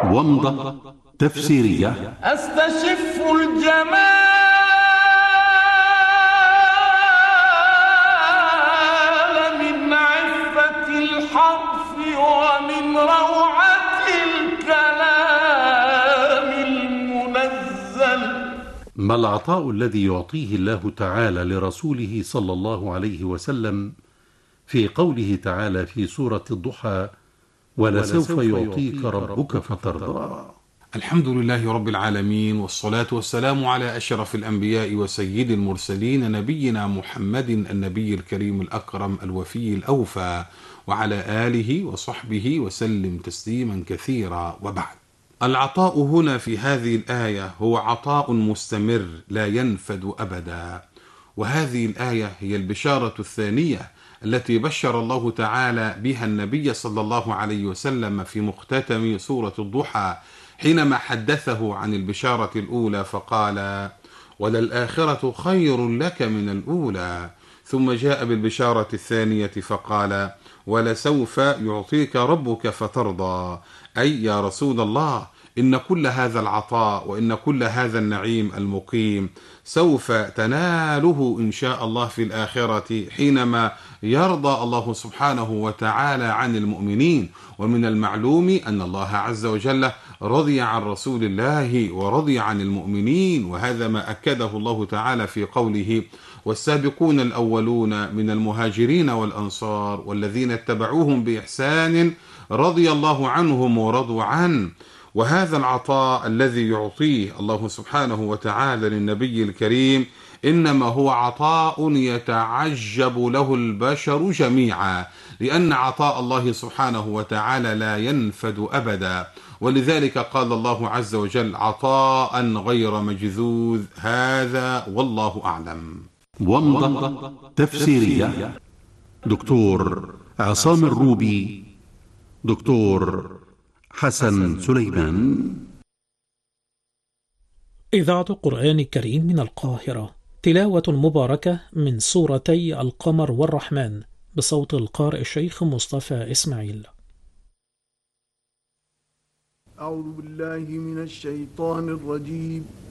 ومضة تفسيرية. أستشف الجمال من عفة الحرف ومن روعة الكلام المنزل. ما العطاء الذي يعطيه الله تعالى لرسوله صلى الله عليه وسلم في قوله تعالى في سورة الضحى: ولسوف يعطيك ربك فترضى؟ الحمد لله رب العالمين، والصلاة والسلام على أشرف الأنبياء وسيد المرسلين، نبينا محمد النبي الكريم الأكرم الوفي الأوفى، وعلى آله وصحبه وسلم تسليما كثيرا، وبعد. العطاء هنا في هذه الآية هو عطاء مستمر لا ينفد أبدا، وهذه الآية هي البشارة الثانية التي بشر الله تعالى بها النبي صلى الله عليه وسلم في مختتم سورة الضحى، حينما حدثه عن البشارة الأولى فقال: وللآخرة خير لك من الأولى. ثم جاء بالبشارة الثانية فقال: ولسوف يعطيك ربك فترضى، أي يا رسول الله إن كل هذا العطاء وإن كل هذا النعيم المقيم سوف تناله إن شاء الله في الآخرة، حينما يرضى الله سبحانه وتعالى عن المؤمنين. ومن المعلوم أن الله عز وجل رضي عن رسول الله ورضي عن المؤمنين، وهذا ما أكده الله تعالى في قوله: والسابقون الأولون من المهاجرين والأنصار والذين اتبعوهم بإحسان رضي الله عنهم ورضوا عنه. وهذا العطاء الذي يعطيه الله سبحانه وتعالى للنبي الكريم إنما هو عطاء يتعجب له البشر جميعا، لأن عطاء الله سبحانه وتعالى لا ينفد أبدا، ولذلك قال الله عز وجل: عطاء غير مجذوذ. هذا والله أعلم. ومضة تفسيرية. دكتور عصام الروبي، دكتور حسن سليمان. إذاعة القرآن الكريم من القاهرة، تلاوة مباركة من سورتي القمر والرحمن بصوت القارئ الشيخ مصطفى إسماعيل. أعوذ بالله من الشيطان الرجيم.